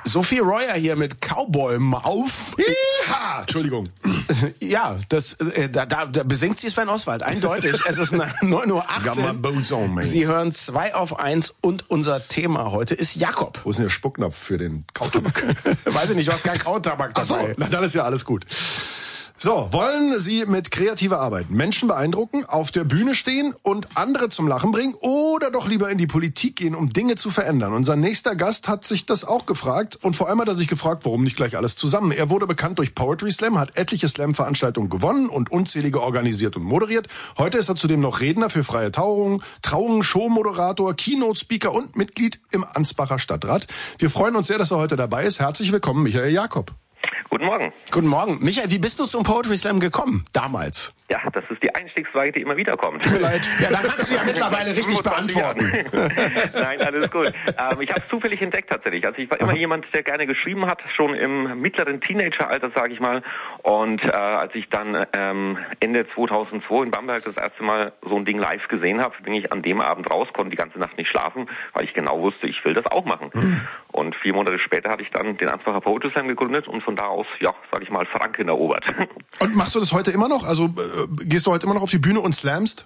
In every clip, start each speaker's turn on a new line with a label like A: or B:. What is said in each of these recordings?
A: Sophie Royer hier mit Cowboy Mouth.
B: Yeeha! Entschuldigung.
A: Ja, da besingt sie Sven Oswald, eindeutig. Es ist 9:18 Uhr. Sie hören 2 auf 1 und unser Thema heute ist Jakob.
B: Wo ist denn der Spucknapf für den Kautabak?
A: Weiß ich nicht, du hast keinen Kautabak dabei.
B: Ach so, na dann ist ja alles gut. So, wollen Sie mit kreativer Arbeit Menschen beeindrucken, auf der Bühne stehen und andere zum Lachen bringen oder doch lieber in die Politik gehen, um Dinge zu verändern? Unser nächster Gast hat sich das auch gefragt und vor allem hat er sich gefragt, warum nicht gleich alles zusammen? Er wurde bekannt durch Poetry Slam, hat etliche Slam-Veranstaltungen gewonnen und unzählige organisiert und moderiert. Heute ist er zudem noch Redner für freie Trauungen, Showmoderator, Keynote-Speaker und Mitglied im Ansbacher Stadtrat. Wir freuen uns sehr, dass er heute dabei ist. Herzlich willkommen, Michael Jakob.
C: Guten Morgen.
A: Guten Morgen. Michael, wie bist du zum Poetry Slam gekommen, damals?
C: Ja, das ist die Einstiegsfrage, die immer wieder kommt.
A: Tut mir leid. Ja, da kannst du ja mittlerweile richtig beantworten.
C: Nein, alles gut. Ich habe es zufällig entdeckt tatsächlich. Also ich war immer jemand, der gerne geschrieben hat, schon im mittleren Teenageralter, sage ich mal. Und als ich dann Ende 2002 in Bamberg das erste Mal so ein Ding live gesehen habe, bin ich an dem Abend raus, konnte die ganze Nacht nicht schlafen, weil ich genau wusste, ich will das auch machen. Und 4 Monate später hatte ich dann den Ansbacher Poetry Slam gegründet und von da aus, ja, sage ich mal, Franken erobert.
B: Und machst du das heute immer noch? Also gehst du heute immer noch auf die Bühne und slamst?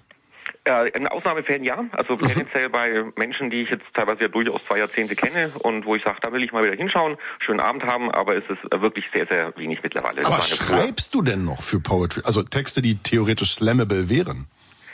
C: In Ausnahmefällen ja, also tendenziell bei Menschen, die ich jetzt teilweise ja durchaus 2 Jahrzehnte kenne und wo ich sage, da will ich mal wieder hinschauen, schönen Abend haben, aber es ist wirklich sehr, sehr wenig mittlerweile.
B: Aber schreibst du denn noch für Poetry? Also Texte, die theoretisch slammable wären?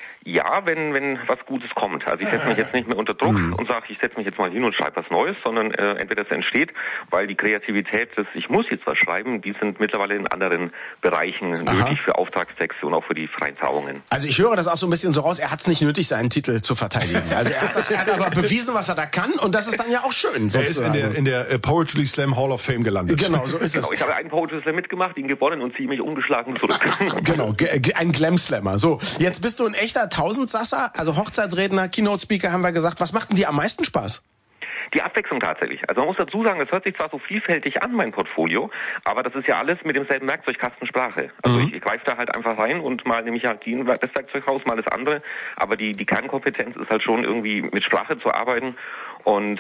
C: Ja, wenn was Gutes kommt. Also ich setze mich jetzt nicht mehr unter Druck und sage, ich setze mich jetzt mal hin und schreibe was Neues, sondern entweder es entsteht, weil die Kreativität des ich muss jetzt was schreiben, die sind mittlerweile in anderen Bereichen nötig für Auftragstexte und auch für die freien Trauungen.
A: Also ich höre das auch so ein bisschen so raus, er hat es nicht nötig, seinen Titel zu verteidigen. Also er hat aber bewiesen, was er da kann und das ist dann ja auch schön. Sozusagen.
B: Er ist in der Poetry Slam Hall of Fame gelandet.
A: Genau, so ist es.
C: Ich habe einen Poetry Slam mitgemacht, ihn gewonnen und ziehe mich ungeschlagen zurück.
A: Genau, ein Glam-Slammer. So, jetzt bist du ein echter Tausendsasser, also Hochzeitsredner, Keynote-Speaker haben wir gesagt. Was macht denn dir am meisten Spaß?
C: Die Abwechslung tatsächlich. Also man muss dazu sagen, das hört sich zwar so vielfältig an, mein Portfolio, aber das ist ja alles mit demselben Werkzeugkasten Sprache. Also ich greife da halt einfach rein und mal nehme ich halt das Werkzeug raus, mal das andere. Aber die Kernkompetenz ist halt schon irgendwie mit Sprache zu arbeiten. Und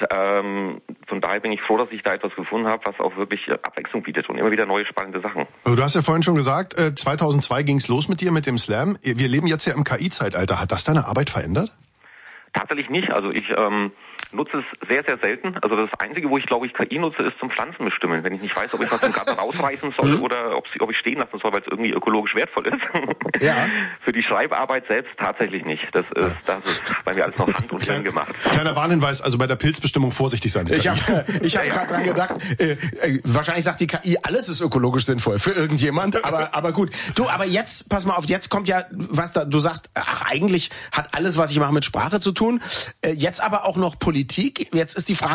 C: von daher bin ich froh, dass ich da etwas gefunden habe, was auch wirklich Abwechslung bietet und immer wieder neue spannende Sachen.
B: Also du hast ja vorhin schon gesagt, 2002 ging's los mit dir, mit dem Slam. Wir leben jetzt ja im KI-Zeitalter. Hat das deine Arbeit verändert?
C: Tatsächlich nicht. Also ich nutze es sehr, sehr selten. Also das Einzige, wo ich glaube ich KI nutze, ist zum Pflanzen bestimmen. Wenn ich nicht weiß, ob ich was im Garten rausreißen soll oder ob ich stehen lassen soll, weil es irgendwie ökologisch wertvoll ist. Ja. Für die Schreibarbeit selbst tatsächlich nicht. Das ist bei mir alles noch Hand und Hirn gemacht.
B: Kleiner Warnhinweis, also bei der Pilzbestimmung vorsichtig sein.
A: Ich hab gerade dran gedacht, wahrscheinlich sagt die KI, alles ist ökologisch sinnvoll für irgendjemand, aber gut. Du, aber jetzt, pass mal auf, jetzt kommt ja, du sagst, ach, eigentlich hat alles, was ich mache, mit Sprache zu tun. Jetzt aber auch noch Politik. Jetzt ist die Frage,